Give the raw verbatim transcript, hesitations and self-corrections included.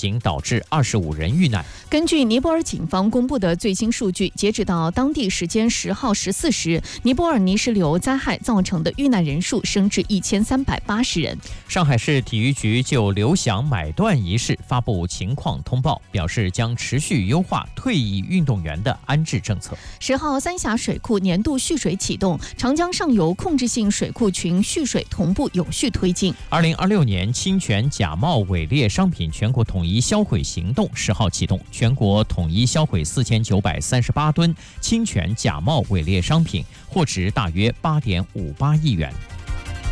仅导致二十五人遇难。 根据尼泊尔警方公布的最新数据，截止到当地时间十号十四时，尼泊尔泥石流灾害造成的遇难人数升至一千三百八十人。 上海市体育局就刘翔买断一事发布情况通报，表示将持续优化退役运动员的安置政策。 十号，三峡水库年度蓄水启动，长江上游控制性水库群蓄水同步有序推进。 二零二六年侵权假冒伪劣商品全国统一销毁行动十号启动，全国统一销毁四千九百三十八吨侵权假冒伪劣商品，货值大约八点五八亿元。